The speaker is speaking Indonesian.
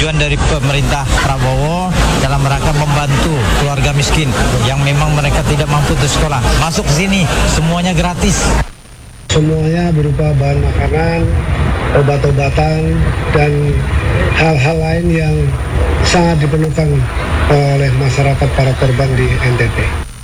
tujuan dari pemerintah Prabowo dalam rangka membantu keluarga miskin yang memang mereka tidak mampu untuk sekolah. Masuk ke sini, semuanya gratis. Semuanya berupa bahan makanan, obat-obatan, dan hal-hal lain yang sangat diperlukan oleh masyarakat para korban di NTT.